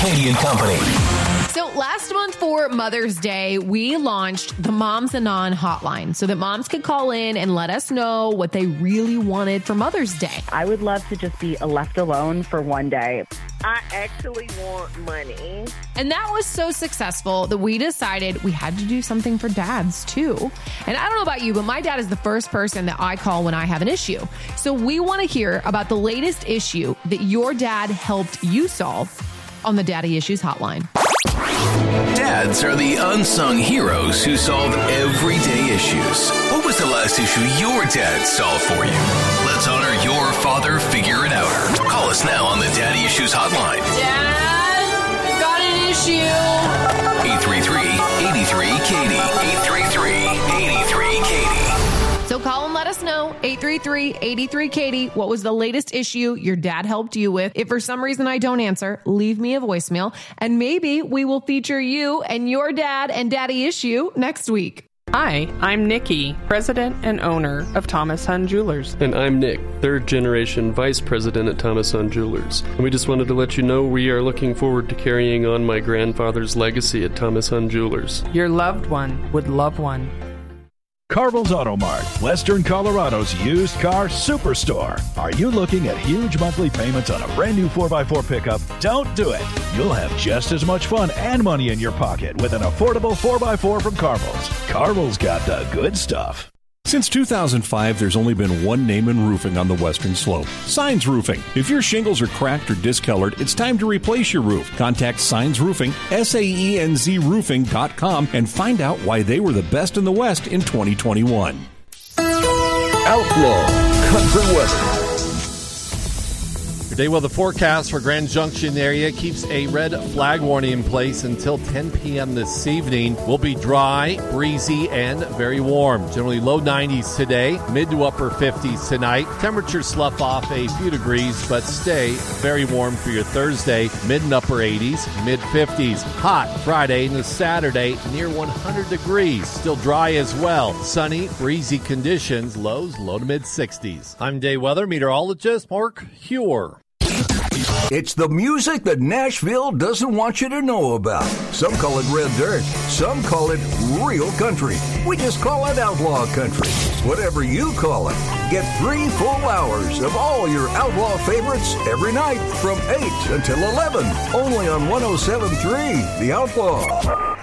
Katie and Company. So last month for Mother's Day, we launched the Moms Anon hotline so that moms could call in and let us know what they really wanted for Mother's Day. I would love to just be left alone for one day. I actually want money. And that was so successful that we decided we had to do something for dads too. And I don't know about you, but my dad is the first person that I call when I have an issue. So we want to hear about the latest issue that your dad helped you solve on the Daddy Issues hotline. Dads are the unsung heroes who solve everyday issues. What was the last issue your dad solved for you? Let's honor your father figure it outer. Call us now on the Daddy Issues hotline. Dad, I've got an issue. 833-83-KATIE. 833-83-KATIE. So call and let us know, 833-83-KATIE. What was the latest issue your dad helped you with? If for some reason I don't answer, leave me a voicemail, and maybe we will feature you and your dad and Daddy Issue next week. Hi, I'm Nikki, president and owner of Thomas Hunt Jewelers. And I'm Nick, third generation vice president at Thomas Hunt Jewelers. And we just wanted to let you know we are looking forward to carrying on my grandfather's legacy at Thomas Hunt Jewelers. Your loved one would love one. Carvel's Auto Mart, Western Colorado's used car superstore. Are you looking at huge monthly payments on a brand new 4x4 pickup? Don't do it. You'll have just as much fun and money in your pocket with an affordable 4x4 from Carvel's. Carvel's got the good stuff. Since 2005, there's only been one name in roofing on the Western Slope, Signs Roofing. If your shingles are cracked or discolored, it's time to replace your roof. Contact Signs Roofing, SAENZroofing.com, and find out why they were the best in the West in 2021. Outlaw Country Weather. Today, well, the forecast for Grand Junction area keeps a red flag warning in place until 10 p.m. this evening. Will be dry, breezy, and very warm. Generally low 90s today, mid to upper 50s tonight. Temperatures slough off a few degrees, but stay very warm for your Thursday. Mid and upper 80s, mid 50s. Hot Friday into Saturday, near 100 degrees. Still dry as well. Sunny, breezy conditions, lows low to mid 60s. I'm day weather meteorologist Mark Huer. It's the music that Nashville doesn't want you to know about. Some call it red dirt. Some call it real country. We just call it outlaw country. Whatever you call it. Get 3 full hours of all your outlaw favorites every night from 8 until 11. Only on 107.3 The Outlaw.